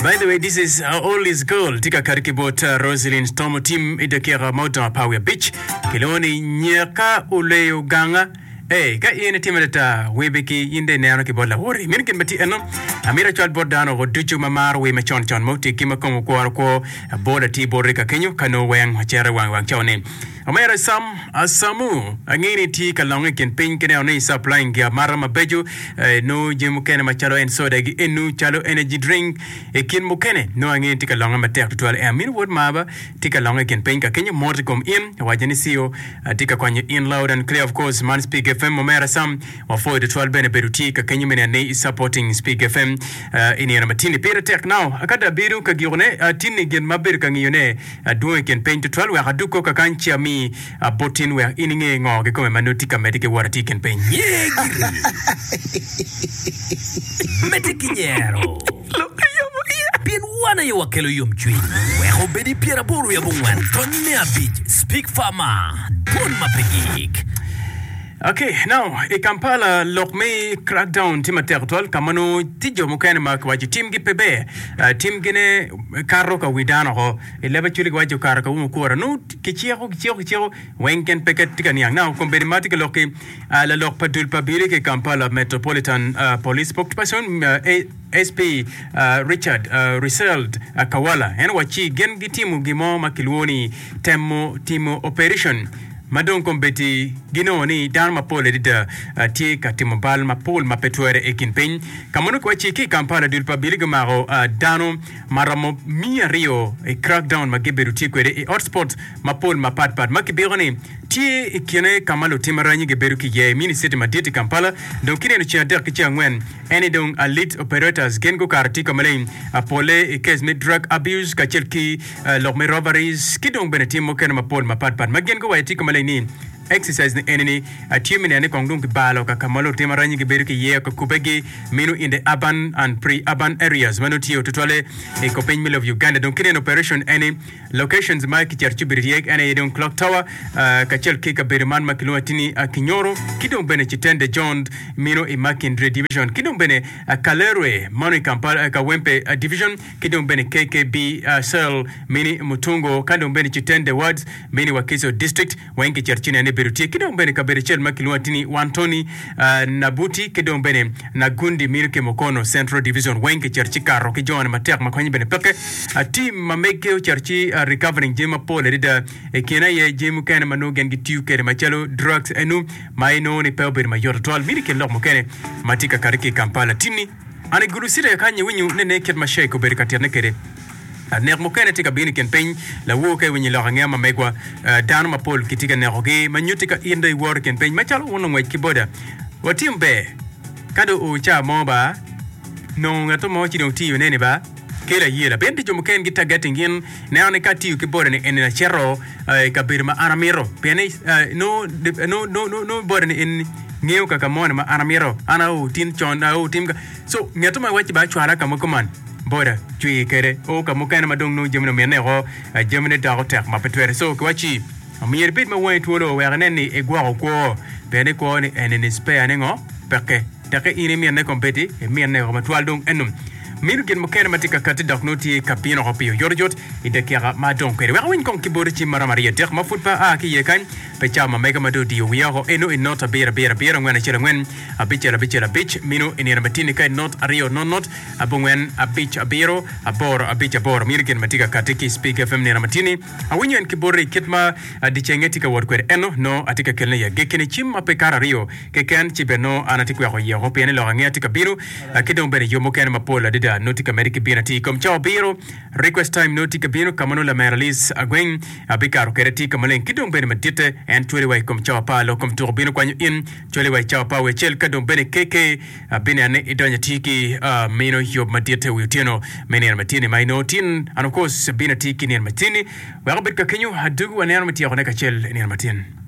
By the way, this is all is gold. Tika karikibot Rosalind Storm team idakira Mountain Power Beach. Kiloni nyaka ule uganga. Hey, ka yene timeleta webeki inde nano kibola hori. Minkin mati eno. Amira chal bordano go duchu mamar we machon chon moti kima kongo ko boda ti borika kenyo kano wang hachera wang chone. Amira asamu angini ti kalonge ken pin kene oni supplying ya marama beju no jimu kene machalo en soda gi enu chalo energy drink kin mukene no angini ti kalonge matek tuwal amin word maba ti kalonge ken pin ka kenyo mortikom in wajani sio tika kwenye in loud and clear of course man speak FM Amira sam wa 4 to 12 bene beruti ka kenyo mene ne supporting speak FM ini na matini pera tek now akada biru ka gione tini gen maber ka ngiyone duwe ken pin to 12 wa haduko ka kanchi botin we ininge ngo ke kome manutika medike warati ken pen metikinyero bien wana yo wakelo yom chui we ho bedi piera boru ya bungwan tonne a beach speak farmer bon mapegik. Okay, now Kampala lokme crackdown tima territorial kamano tijo mukane makwaji team gipebe team gene karo ka widana ho eleba chuli kwaji karo ka umukura no kichiro wenken peket tikaniang now komperimatic loke la lokpadul pabiri ke Kampala Metropolitan Police spokesperson SP Richard Riseld Kawala en wachi gen gitimu gimo makiluoni timo operation Madon kombeti ginoni dan mapole dida ti katimobal mapol mapetwere ekin pen kamono kwa chiki Kampala dulpa biligo maro dano maramo mia rio e crackdown mageberu ti kwere e hotspot mapol mapatpat makibironi ti ikene kamalo timaranyi geberu ki ye mini city maditi Kampala donc kine no chia der ki ngwen any don elite operators gengo karti kamale apole case mid drug abuse ka chelki lokme robberies kidong benetimo ken mapol mapatpat magengo wa ti kamale ni exercise ni enemy achievement ane kongdung kibalo ka kamalo timaranyi geberu ki ye ka kubegi minu in the urban and pre-urban areas manu tiyo tutwale e kopeny mil of Uganda donc kine operation any locations ma ki charchi biriek ane don clock tower ka chelki ka beriman makilo atini kinyoro kidong bene chitende John mino e Makindre division kidong bene Kalerwe manu Kampala ka Wempe division kidong bene KKB cell mini Mutungo kidong bene chitende wards mini Wakiso district wengi charchini ane berutie kidong bene ka berichel makilo atini Wantoni Nabuti kidong bene Nagundi Milke Mokono Central Division wengi charchi karo ki John Matek makwanyi bene peke team mameke charchi recovering jema pole rida kena ye jemu kana manu gen gitiu kere machalo drugs enu maino ni pebe mayor 12 milike lok mokene matika kariki Kampala timni ani gurusire kanye winyu nene ket mashay ko berikati ne kere ner mokene tika bini ken pen la woke winyi la ngama megwa danu mapol kitika neroge manyutika inde wor ken pen machalo wono ngwe kiboda watimbe kado o cha moba no ngato mo chi dong ti nene ba kela yela bendi jomo ken gita getting in na ne kati ke bore ne en chero ka birma aramiro pene no bore ne en ngeo ka kamone ma aramiro ana o tin chon o tim so ngeto ma wachi ba chwara ka mokoman bora chui kere o ka mokana madong no jemno mene ho jemne da ho tek ma petwere so ko wachi mi yerbit ma wait wolo wa ne e gwa ko pene ko ne en spe anengo perke take ini mi ne kompeti e mi ne ko matwal dong enum miru gen mokene matika kati dak noti kapino hopio yorjot ide kera madon kere wa win kon kibori chi mara maria tek ma futba ki ye kan pe chama mega mado di wi ho eno in not a bera ngwana chira ngwen a bitch minu in matini kai not ario not abungwen a bitch a bero a bor a bitch a bor miru gen matika kati ki speak FM ne matini a winyen kibori kitma di chengetika word kwere eno no atika kelne ya gekene chim ape kara rio ke kan chibeno anatikwa ho ye ho pene lo ngetika biru akidon bere yo mokene mapola dida notika meriki binati kom chao biro request time notika bino kamano la meralis agwen abikaro kereti kamalen kidong bene madite and twele way kom chao pa lo kom turbino kwanyo in twele way chao pa we chel kadong bene keke bene ane idanya tiki meno yob madite witieno mene matini maino tin and of course binati kini matini wa rabit ka kenyo hadu wa ne matini ka chel ni matini